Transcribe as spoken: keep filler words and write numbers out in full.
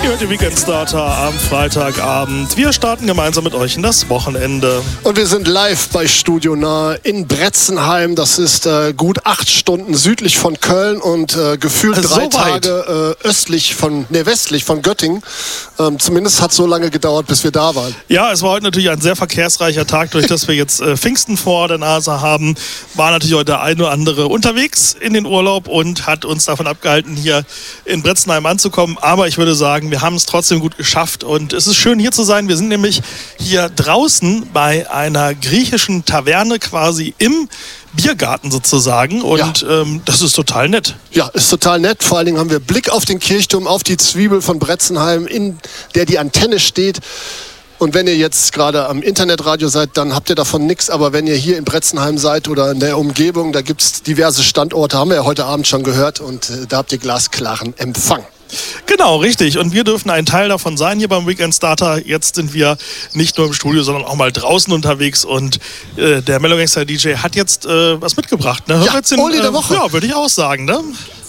Ihr hört die Weekend Starter am Freitagabend. Wir starten gemeinsam mit euch in das Wochenende. Und wir sind live bei Studio Nahe in Bretzenheim. Das ist äh, gut acht Stunden südlich von Köln und äh, gefühlt Also drei so weit. Tage äh, östlich von, ne, westlich von Göttingen. Ähm, zumindest hat es so lange gedauert, bis wir da waren. Ja, es war heute natürlich ein sehr verkehrsreicher Tag, durch das wir jetzt äh, Pfingsten vor der Nase haben. War natürlich heute der ein oder andere unterwegs in den Urlaub und hat uns davon abgehalten, hier in Bretzenheim anzukommen. Aber ich würde sagen, wir haben es trotzdem gut geschafft und es ist schön, hier zu sein. Wir sind nämlich hier draußen bei einer griechischen Taverne, quasi im Biergarten sozusagen, und ja. ähm, das ist total nett. Ja, ist total nett. Vor allen Dingen haben wir Blick auf den Kirchturm, auf die Zwiebel von Bretzenheim, in der die Antenne steht. Und wenn ihr jetzt gerade am Internetradio seid, dann habt ihr davon nichts. Aber wenn ihr hier in Bretzenheim seid oder in der Umgebung, da gibt es diverse Standorte, haben wir ja heute Abend schon gehört. Und äh, da habt ihr glasklaren Empfang. Genau, richtig. Und wir dürfen ein Teil davon sein hier beim Weekend Starter. Jetzt sind wir nicht nur im Studio, sondern auch mal draußen unterwegs. Und äh, der Mellowgangster D J hat jetzt äh, was mitgebracht. Ne? Ja, jetzt den, Oldie der Woche. Äh, ja, würde ich auch sagen. Ne?